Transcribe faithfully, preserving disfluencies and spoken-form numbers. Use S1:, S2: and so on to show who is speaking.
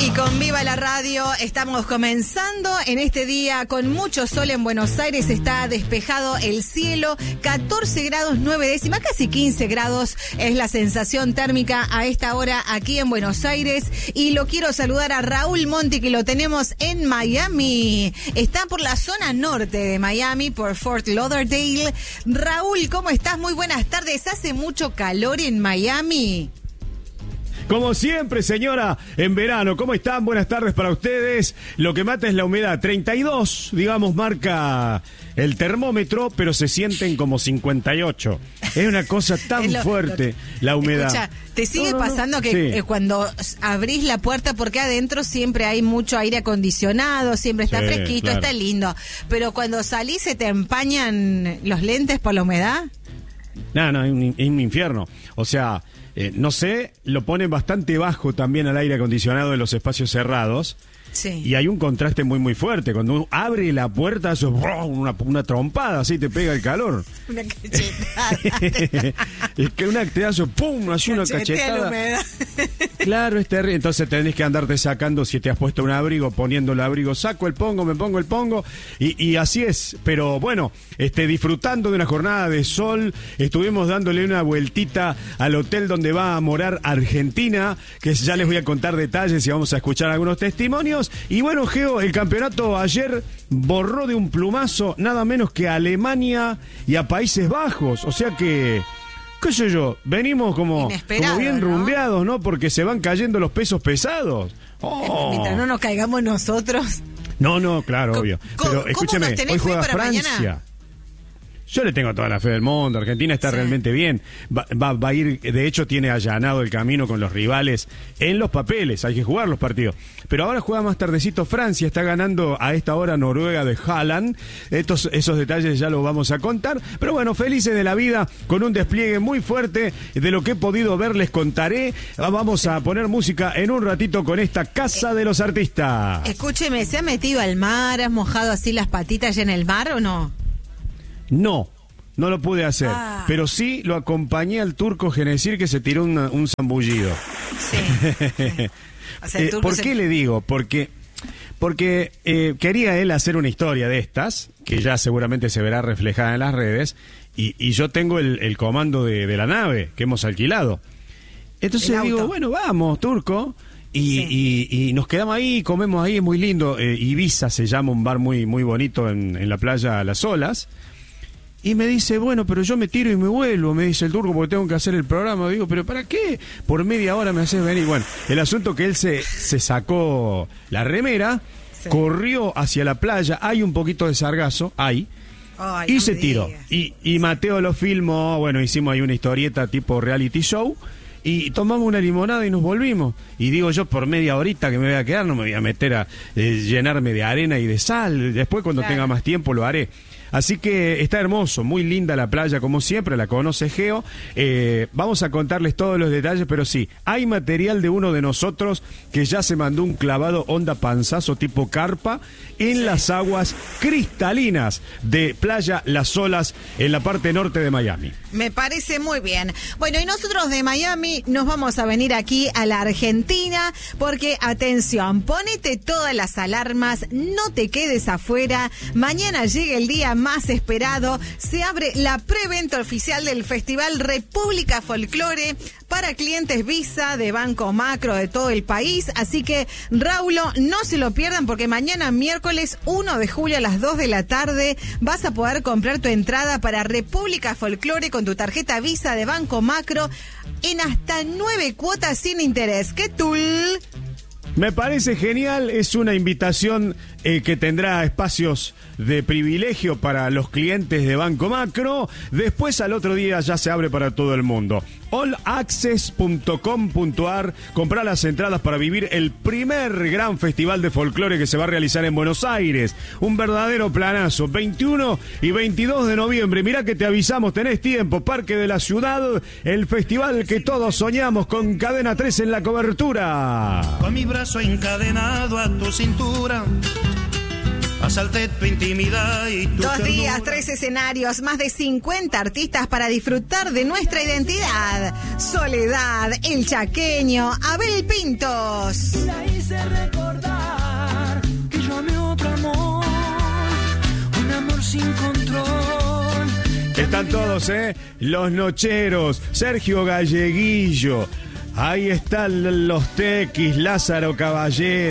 S1: Y con Viva la Radio estamos comenzando en este día con mucho sol en Buenos Aires. Está despejado el cielo, catorce grados nueve décimas, casi quince grados es la sensación térmica a esta hora aquí en Buenos Aires. Y lo quiero saludar a Raúl Monti, que lo tenemos en Miami. Está por la zona norte de Miami, por Fort Lauderdale. Raúl, ¿cómo estás? Muy buenas tardes. ¿Hace mucho calor en Miami?
S2: Como siempre, señora, en verano. ¿Cómo están? Buenas tardes para ustedes. Lo que mata es la humedad. treinta y dos, digamos, marca el termómetro, pero se sienten como cincuenta y ocho. Es una cosa tan lo, fuerte lo, la humedad.
S1: Escucha, ¿te sigue no, no, pasando
S2: no.
S1: que
S2: Sí.
S1: eh, cuando abrís la puerta, porque adentro siempre hay mucho aire acondicionado, siempre está sí, fresquito, claro. Está lindo, pero cuando salís se te empañan los lentes por la humedad?
S2: No, no, es un, es un infierno. O sea... Eh, no sé, lo ponen bastante bajo también al aire acondicionado en los espacios cerrados. Sí. Y hay un contraste muy muy fuerte. Cuando uno abre la puerta, eso, una, una trompada, así te pega el calor.
S1: Una cachetada.
S2: Es que una te hace pum, así una cachetada. Claro, es terrible. Entonces tenés que andarte sacando, si te has puesto un abrigo, poniendo el abrigo, saco el pongo, me pongo el pongo. Y, y así es. Pero bueno, este, disfrutando de una jornada de sol, estuvimos dándole una vueltita al hotel donde va a morar Argentina, que ya les voy a contar detalles y vamos a escuchar algunos testimonios. Y bueno, Geo, el campeonato ayer borró de un plumazo nada menos que a Alemania y a Países Bajos. O sea que, qué sé yo, venimos como, como bien ¿no? rumbeados, ¿no? Porque se van cayendo los pesos pesados. Oh.
S1: Mientras no nos caigamos nosotros.
S2: No, no, claro, obvio. Pero escúcheme, hoy juega Francia. Mañana? Yo le tengo toda la fe del mundo. Argentina está sí. realmente bien. Va, va, va a ir, de hecho, tiene allanado el camino con los rivales en los papeles. Hay que jugar los partidos. Pero ahora juega más tardecito Francia. Está ganando a esta hora Noruega de Haaland. Estos, esos detalles ya los vamos a contar. Pero bueno, felices de la vida con un despliegue muy fuerte. De lo que he podido ver, les contaré. Vamos a poner música en un ratito con esta Casa de los Artistas.
S1: Escúcheme, ¿se ha metido al mar? ¿Has mojado así las patitas ya en el mar o no?
S2: No, no lo pude hacer,
S1: ah.
S2: pero sí lo acompañé al turco Genesir, que se tiró una, un zambullido.
S1: Sí. sí. O sea,
S2: eh, ¿Por se... qué le digo? Porque, porque eh, quería él hacer una historia de estas, que ya seguramente se verá reflejada en las redes, y, y yo tengo el, el comando de, de la nave que hemos alquilado. Entonces digo, bueno, vamos, turco. Y, sí. y, y nos quedamos ahí, comemos ahí, es muy lindo. Eh, Ibiza se llama, un bar muy, muy bonito en, en la playa Las Olas. Y me dice, bueno, pero yo me tiro y me vuelvo, me dice el turco, porque tengo que hacer el programa. Digo, ¿pero para qué? Por media hora me haces venir. Bueno, el asunto que él se, se sacó la remera, sí. corrió hacia la playa, hay un poquito de sargazo, hay, Ay, y no se tiró. Y, y Mateo lo filmó, bueno, hicimos ahí una historieta tipo reality show, y tomamos una limonada y nos volvimos. Y digo yo, por media horita que me voy a quedar, no me voy a meter a eh, llenarme de arena y de sal. Después, cuando claro. tenga más tiempo, lo haré. Así que está hermoso, muy linda la playa, como siempre, la conoce Geo. Eh, vamos a contarles todos los detalles, pero sí, hay material de uno de nosotros que ya se mandó un clavado onda panzazo tipo carpa en sí. las aguas cristalinas de Playa Las Olas, en la parte norte de Miami.
S1: Me parece muy bien. Bueno, y nosotros de Miami nos vamos a venir aquí a la Argentina, porque, atención, ponete todas las alarmas, no te quedes afuera. Mañana llega el día más esperado, se abre la preventa oficial del Festival República Folclore para clientes Visa de Banco Macro de todo el país. Así que, Raulo, no se lo pierdan, porque mañana miércoles uno de julio a las dos de la tarde vas a poder comprar tu entrada para República Folclore con tu tarjeta Visa de Banco Macro en hasta nueve cuotas sin interés. ¿Qué tul?
S2: Me parece genial, es una invitación eh, que tendrá espacios de privilegio para los clientes de Banco Macro. Después, al otro día, ya se abre para todo el mundo. all access punto com punto a r. Comprá las entradas para vivir el primer gran festival de folclore que se va a realizar en Buenos Aires. Un verdadero planazo. veintiuno y veintidós de noviembre. Mirá que te avisamos, tenés tiempo. Parque de la Ciudad, el festival que todos soñamos, con Cadena tres en la cobertura.
S3: Con mi brazo encadenado a tu cintura, asalté tu intimidad y tu
S1: Dos
S3: ternura.
S1: días, tres escenarios, más de cincuenta artistas para disfrutar de nuestra identidad. Soledad, El Chaqueño, Abel Pintos.
S4: hace recordar que yo amé otro amor, un amor sin control.
S2: Están todos, ¿eh? Los Nocheros, Sergio Galleguillo. Ahí están los Tequis, Lázaro Caballero.